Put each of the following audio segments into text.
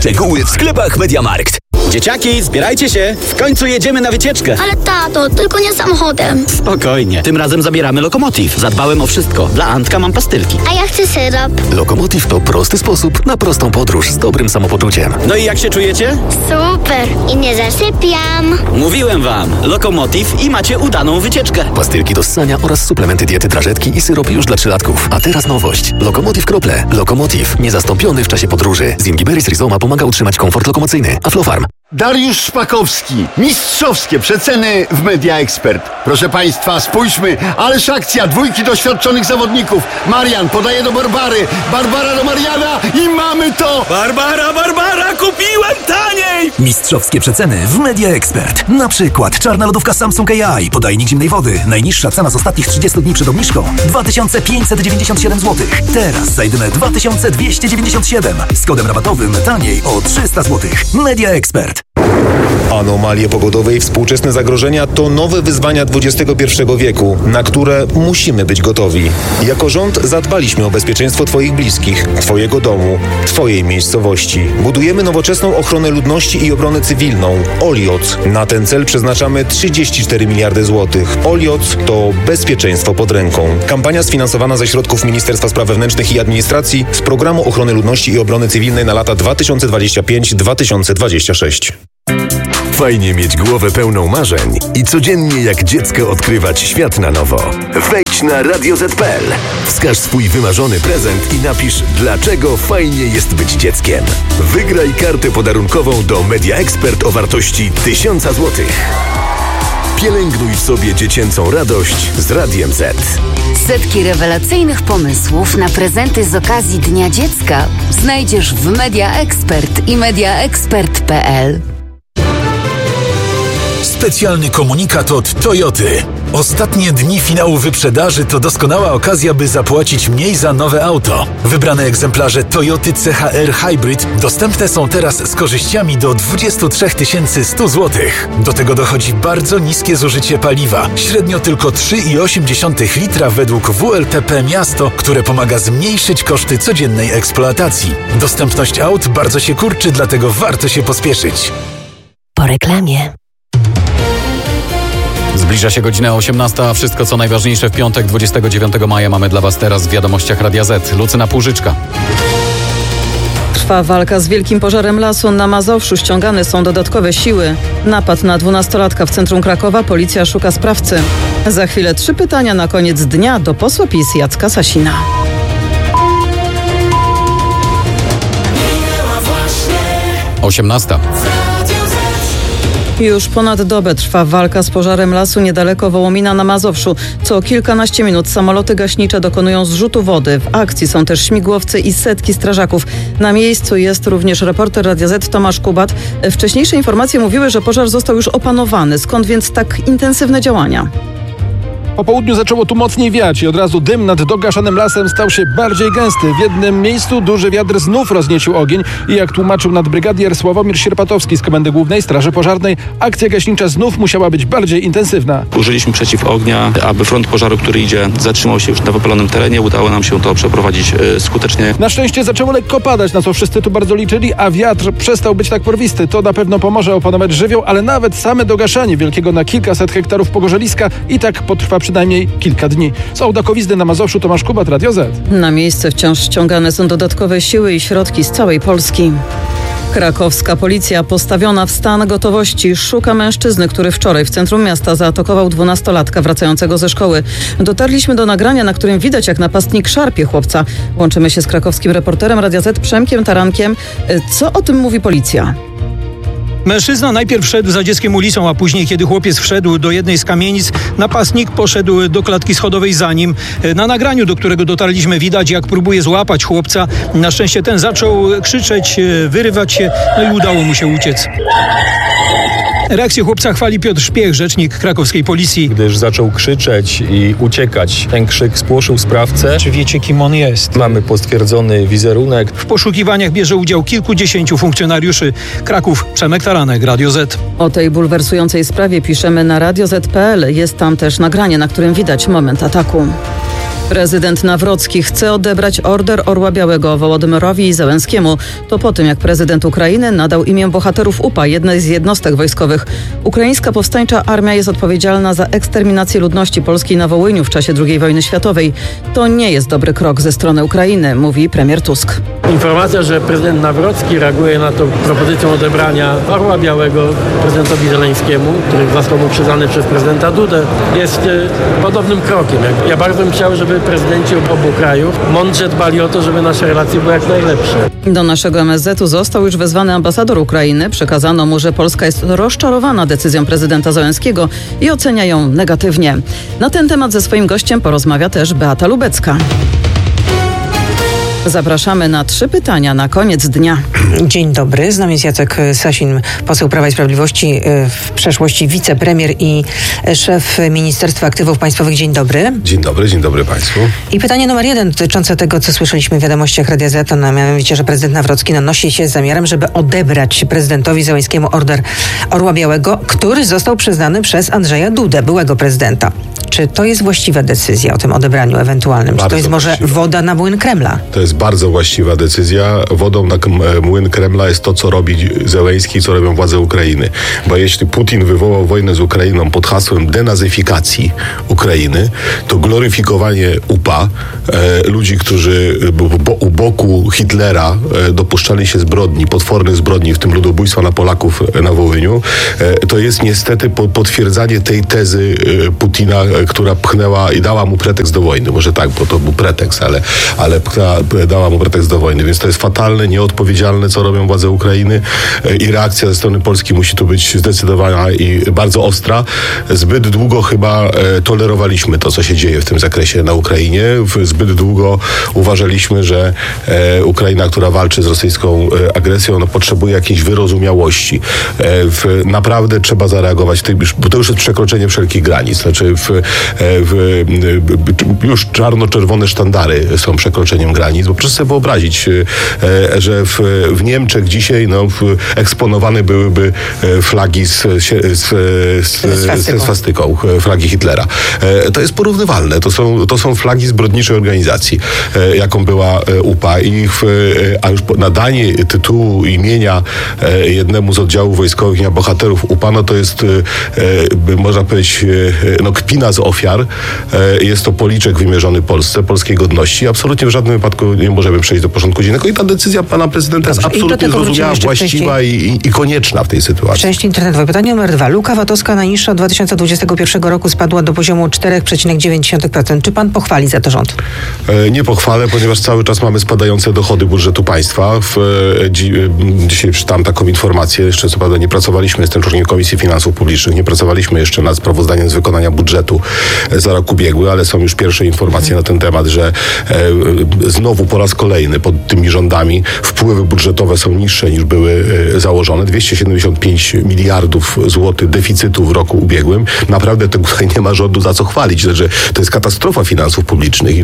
Szczegóły w sklepach MediaMarkt. Dzieciaki, zbierajcie się! W końcu jedziemy na wycieczkę! Ale tato, tylko nie samochodem. Spokojnie, tym razem zabieramy Lokomotiv. Zadbałem o wszystko. Dla Antka mam pastylki. A ja chcę syrop. Lokomotiv to prosty sposób na prostą podróż z dobrym samopoczuciem. No i jak się czujecie? Super. I nie zasypiam. Mówiłem wam, Lokomotiv i macie udaną wycieczkę. Pastylki do ssania oraz suplementy diety, drażetki i syrop już dla 3-latków. A teraz nowość. Lokomotiv Krople. Lokomotiv. Niezastąpiony w czasie podróży. Zingiberis rhizoma pomaga utrzymać komfort lokomocyjny. Aflofarm. Dariusz Szpakowski. Mistrzowskie przeceny w Media Expert. Proszę Państwa, spójrzmy, ależ akcja, dwójki doświadczonych zawodników. Marian podaje do Barbary, Barbara do Mariana i mamy to! Barbara, kupiłem taniej! Mistrzowskie przeceny w Media Expert. Na przykład czarna lodówka Samsung AI, podajnik zimnej wody. Najniższa cena z ostatnich 30 dni przed obniżką 2597 zł. Teraz za jedyne 2297. Z kodem rabatowym taniej o 300 zł. Media Expert. Anomalie pogodowe i współczesne zagrożenia to nowe wyzwania XXI wieku, na które musimy być gotowi. Jako rząd zadbaliśmy o bezpieczeństwo Twoich bliskich, Twojego domu, Twojej miejscowości. Budujemy nowoczesną ochronę ludności i obronę cywilną. OLIOC. Na ten cel przeznaczamy 34 miliardy złotych. OLIOC to bezpieczeństwo pod ręką. Kampania sfinansowana ze środków Ministerstwa Spraw Wewnętrznych i Administracji z Programu Ochrony Ludności i Obrony Cywilnej na lata 2025-2026. Fajnie mieć głowę pełną marzeń i codziennie jak dziecko odkrywać świat na nowo. Wejdź na radioz.pl, wskaż swój wymarzony prezent i napisz, dlaczego fajnie jest być dzieckiem. Wygraj kartę podarunkową do Media Expert o wartości 1000 zł. Pielęgnuj w sobie dziecięcą radość z Radiem Z. Setki rewelacyjnych pomysłów na prezenty z okazji Dnia Dziecka znajdziesz w Media Expert i mediaexpert.pl. Specjalny komunikat od Toyoty. Ostatnie dni finału wyprzedaży to doskonała okazja, by zapłacić mniej za nowe auto. Wybrane egzemplarze Toyoty CHR Hybrid dostępne są teraz z korzyściami do 23 100 zł. Do tego dochodzi bardzo niskie zużycie paliwa. Średnio tylko 3,8 litra według WLTP Miasto, które pomaga zmniejszyć koszty codziennej eksploatacji. Dostępność aut bardzo się kurczy, dlatego warto się pospieszyć. Po reklamie. Zbliża się godzina 18, a wszystko co najważniejsze w piątek 29 maja mamy dla Was teraz w wiadomościach Radia Z. Lucyna Płużyczka. Trwa walka z wielkim pożarem lasu na Mazowszu. Ściągane są dodatkowe siły. Napad na 12-latka w centrum Krakowa. Policja szuka sprawcy. Za chwilę 3 pytania na koniec dnia do posła PiS Jacka Sasina. Osiemnasta. Już ponad dobę trwa walka z pożarem lasu niedaleko Wołomina na Mazowszu. Co kilkanaście minut samoloty gaśnicze dokonują zrzutu wody. W akcji są też śmigłowce i setki strażaków. Na miejscu jest również reporter Radia Z Tomasz Kubat. Wcześniejsze informacje mówiły, że pożar został już opanowany. Skąd więc tak intensywne działania? Po południu zaczęło tu mocniej wiać i od razu dym nad dogaszanym lasem stał się bardziej gęsty. W jednym miejscu duży wiatr znów rozniecił ogień i jak tłumaczył nadbrygadier Sławomir Sierpatowski z Komendy Głównej Straży Pożarnej, akcja gaśnicza znów musiała być bardziej intensywna. Użyliśmy przeciwognia, aby front pożaru, który idzie, zatrzymał się już na wypalonym terenie. Udało nam się to przeprowadzić skutecznie. Na szczęście zaczęło lekko padać, na co wszyscy tu bardzo liczyli, a wiatr przestał być tak porwisty. To na pewno pomoże opanować żywioł, ale nawet same dogaszanie wielkiego na kilkaset hektarów pogorzeliska i tak potrwa przynajmniej kilka dni. Z Ołdakowizny na Mazowszu Tomasz Kubat, Radio Z. Na miejsce wciąż ściągane są dodatkowe siły i środki z całej Polski. Krakowska policja postawiona w stan gotowości szuka mężczyzny, który wczoraj w centrum miasta zaatakował 12-latka wracającego ze szkoły. Dotarliśmy do nagrania, na którym widać, jak napastnik szarpie chłopca. Łączymy się z krakowskim reporterem Radia Z Przemkiem Tarankiem. Co o tym mówi policja? Mężczyzna najpierw szedł za dzieckiem ulicą, a później, kiedy chłopiec wszedł do jednej z kamienic, napastnik poszedł do klatki schodowej za nim. Na nagraniu, do którego dotarliśmy, widać, jak próbuje złapać chłopca. Na szczęście ten zaczął krzyczeć, wyrywać się, no i udało mu się uciec. Reakcję chłopca chwali Piotr Szpiech, rzecznik krakowskiej policji. Gdyż zaczął krzyczeć i uciekać. Ten krzyk spłoszył sprawcę. Czy wiecie, kim on jest? Mamy potwierdzony wizerunek. W poszukiwaniach bierze udział kilkudziesięciu funkcjonariuszy. Kraków, Przemek Taranek, Radio Z. O tej bulwersującej sprawie piszemy na radioz.pl. Jest tam też nagranie, na którym widać moment ataku. Prezydent Nawrocki chce odebrać Order Orła Białego Wołodymyrowi Zełenskiemu. To po tym, jak prezydent Ukrainy nadał imię bohaterów UPA, jednej z jednostek wojskowych. Ukraińska powstańcza armia jest odpowiedzialna za eksterminację ludności polskiej na Wołyniu w czasie II wojny światowej. To nie jest dobry krok ze strony Ukrainy, mówi premier Tusk. Informacja, że prezydent Nawrocki reaguje na to propozycją odebrania Orła Białego prezydentowi Zełenskiemu, który został mu przyznany przez prezydenta Dudę, jest podobnym krokiem. Ja bardzo bym chciał, żeby prezydenci obu krajów mądrze dbali o to, żeby nasze relacje były jak najlepsze. Do naszego MSZ-u został już wezwany ambasador Ukrainy. Przekazano mu, że Polska jest rozczarowana decyzją prezydenta Zełenskiego i ocenia ją negatywnie. Na ten temat ze swoim gościem porozmawia też Beata Lubecka. Zapraszamy na 3 pytania na koniec dnia. Dzień dobry, z nami jest Jacek Sasin, poseł Prawa i Sprawiedliwości, w przeszłości wicepremier i szef Ministerstwa Aktywów Państwowych. Dzień dobry. Dzień dobry Państwu. I pytanie numer 1 dotyczące tego, co słyszeliśmy w wiadomościach Radia Z, to mianowicie, że prezydent Nawrocki nosi się z zamiarem, żeby odebrać prezydentowi Zełenskiemu Order Orła Białego, który został przyznany przez Andrzeja Dudę, byłego prezydenta. Czy to jest właściwa decyzja o tym odebraniu ewentualnym? Czy to jest może woda na młyn Kremla? To jest bardzo właściwa decyzja. Wodą na młyn Kremla jest to, co robi Zełenski, co robią władze Ukrainy. Bo jeśli Putin wywołał wojnę z Ukrainą pod hasłem denazyfikacji Ukrainy, to gloryfikowanie UPA, ludzi, którzy u boku Hitlera dopuszczali się zbrodni, potwornych zbrodni, w tym ludobójstwa na Polaków na Wołyniu, to jest niestety potwierdzanie tej tezy Putina, która pchnęła i dała mu pretekst do wojny. Może tak, bo to był pretekst, ale dała mu pretekst do wojny. Więc to jest fatalne, nieodpowiedzialne, co robią władze Ukrainy i reakcja ze strony Polski musi tu być zdecydowana i bardzo ostra. Zbyt długo chyba tolerowaliśmy to, co się dzieje w tym zakresie na Ukrainie. Zbyt długo uważaliśmy, że Ukraina, która walczy z rosyjską agresją, potrzebuje jakiejś wyrozumiałości. Naprawdę trzeba zareagować, bo to już jest przekroczenie wszelkich granic. Znaczy już czarno-czerwone sztandary są przekroczeniem granic, bo proszę sobie wyobrazić, że w Niemczech dzisiaj eksponowane byłyby flagi ze swastyką, flagi Hitlera. To jest porównywalne. To są flagi zbrodniczej organizacji, jaką była UPA. A już nadanie tytułu imienia jednemu z oddziałów wojskowych na bohaterów UPA, to jest, można powiedzieć, kpina z ofiar. Jest to policzek wymierzony Polsce, polskiej godności. Absolutnie w żadnym wypadku nie możemy przejść do porządku dziennego i ta decyzja pana prezydenta jest absolutnie zrozumiała, właściwa i konieczna w tej sytuacji. Część internetowa. Pytanie numer 2. Luka VAT-owska najniższa od 2021 roku spadła do poziomu 4,9%. Czy pan pochwali za to rząd? Nie pochwalę, ponieważ cały czas mamy spadające dochody budżetu państwa. Dzisiaj czytałem taką informację, jeszcze co prawda nie pracowaliśmy, jestem członkiem Komisji Finansów Publicznych, nie pracowaliśmy jeszcze nad sprawozdaniem z wykonania budżetu za rok ubiegły, ale są już pierwsze informacje na ten temat, że znowu po raz kolejny pod tymi rządami wpływy budżetowe są niższe niż były założone. 275 miliardów złotych deficytu w roku ubiegłym. Naprawdę tutaj nie ma rządu za co chwalić. Znaczy, to jest katastrofa finansów publicznych i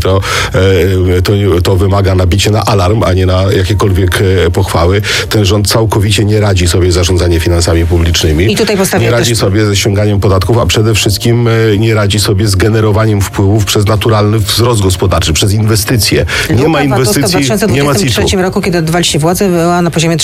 to wymaga nabicia na alarm, a nie na jakiekolwiek pochwały. Ten rząd całkowicie nie radzi sobie z zarządzaniem finansami publicznymi. I tutaj nie radzi sobie ze ściąganiem podatków, a przede wszystkim nie radzi sobie z generowaniem wpływów przez naturalny wzrost gospodarczy, przez inwestycje. Nie ma inwestycji, nie ma CIT-u. W 2023 roku, kiedy oddawaliście władzę, była na poziomie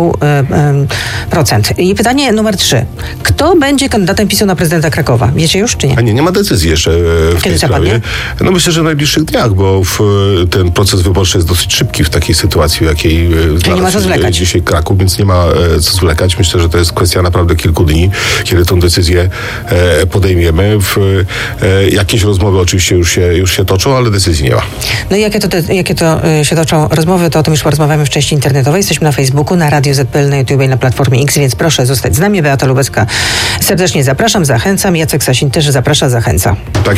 13,5%. I pytanie numer 3. Kto będzie kandydatem PiS-u na prezydenta Krakowa? Wiecie już, czy nie? A nie ma decyzji jeszcze w tej sprawie. Myślę, że w najbliższych dniach, bo ten proces wyborczy jest dosyć szybki w takiej sytuacji, w jakiej nie ma co zwlekać. Dzisiaj Kraków, więc nie ma co zwlekać. Myślę, że to jest kwestia naprawdę kilku dni, kiedy tą decyzję podejmiemy. Jakieś rozmowy oczywiście już się toczą, ale decyzji nie ma. No i jakie to się toczą rozmowy, to o tym już porozmawiamy w części internetowej. Jesteśmy na Facebooku, na Radio ZPL, na YouTube i na Platformie X, więc proszę zostać z nami. Beata Lubecka serdecznie zapraszam, zachęcam. Jacek Sasin też zaprasza, zachęca. Tak.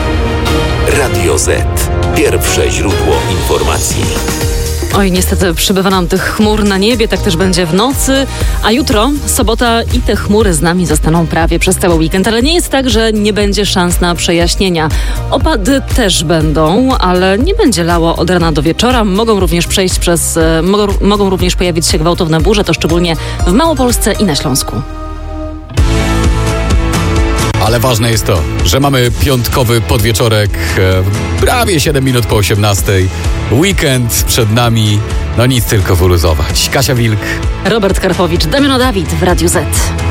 Radio Z. Pierwsze źródło informacji. Oj, niestety przybywa nam tych chmur na niebie, tak też będzie w nocy, a jutro, sobota i te chmury z nami zostaną prawie przez cały weekend, ale nie jest tak, że nie będzie szans na przejaśnienia. Opady też będą, ale nie będzie lało od rana do wieczora. Mogą również pojawić się gwałtowne burze, to szczególnie w Małopolsce i na Śląsku. ale ważne jest to, że mamy piątkowy podwieczorek, prawie 7 minut po 18. Weekend przed nami, no nic tylko wyluzować. Kasia Wilk, Robert Karpowicz, Damiano Dawid w Radiu Z.